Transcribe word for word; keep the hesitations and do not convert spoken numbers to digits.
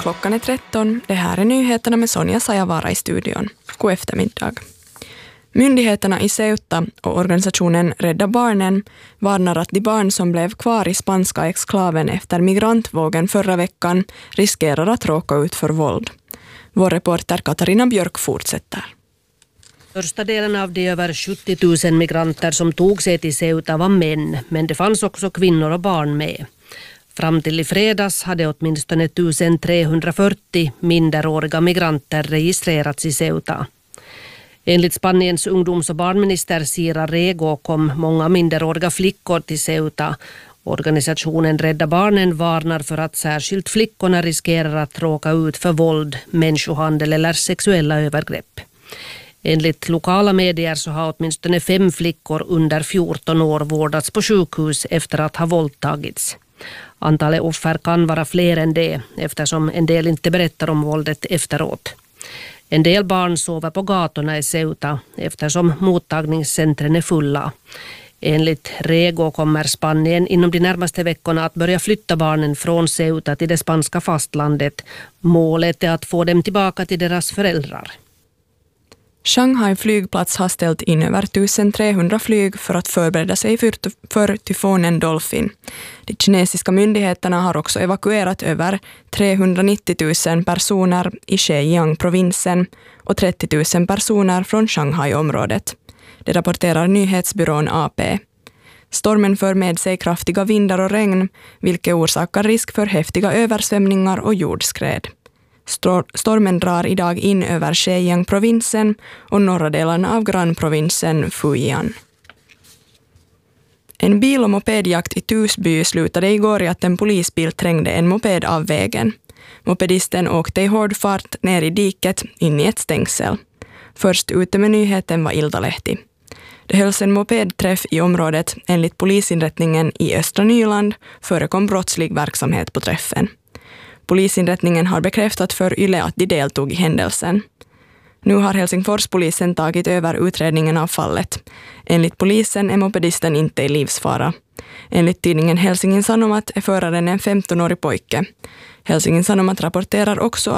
Klockan är tretton. Det här är nyheterna med Sonja Sajavara i studion. God eftermiddag. Myndigheterna i Ceuta och organisationen Rädda Barnen varnar att de barn som blev kvar i spanska exklaven efter migrantvågen förra veckan riskerar att råka ut för våld. Vår reporter Katarina Björk fortsätter. Största delen av de över sjuttio tusen migranter som tog sig till Ceuta var män, men det fanns också kvinnor och barn med. Fram till i fredags hade åtminstone ettusentrehundrafyrtio minderåriga migranter registrerats i Ceuta. Enligt Spaniens ungdoms- och barnminister Cira Rego kom många minderåriga flickor till Ceuta. Organisationen Rädda Barnen varnar för att särskilt flickorna riskerar att råka ut för våld, människohandel eller sexuella övergrepp. Enligt lokala medier så har åtminstone fem flickor under fjorton år vårdats på sjukhus efter att ha våldtagits. Antalet offer kan vara fler än det eftersom en del inte berättar om våldet efteråt. En del barn sover på gatorna i Ceuta eftersom mottagningscentren är fulla. Enligt Rego kommer Spanien inom de närmaste veckorna att börja flytta barnen från Ceuta till det spanska fastlandet. Målet är att få dem tillbaka till deras föräldrar. Shanghai flygplats har ställt in över ettusentrehundra flyg för att förbereda sig för, för tyfonen Dolphin. De kinesiska myndigheterna har också evakuerat över trehundranittio tusen personer i Zhejiang-provinsen och trettio tusen personer från Shanghai-området. Det rapporterar nyhetsbyrån A P. Stormen för med sig kraftiga vindar och regn, vilket orsakar risk för häftiga översvämningar och jordskred. Stormen drar idag in över Zhejiang-provinsen och norra delarna av grannprovinsen Fujian. En bil- och mopedjakt i Tusby slutade igår i att en polisbil trängde en moped av vägen. Mopedisten åkte i hård fart ner i diket in i ett stängsel. Först ute med nyheten var Ilda Lehti. Det hölls en mopedträff i området. Enligt polisinrättningen i Östra Nyland förekom brottslig verksamhet på träffen. Polisinrättningen har bekräftat för Yle att de deltog i händelsen. Nu har Helsingforspolisen tagit över utredningen av fallet. Enligt polisen är mopedisten inte i livsfara. Enligt tidningen Helsingin Sanomat är föraren en femtonårig pojke. Helsingin Sanomat rapporterar också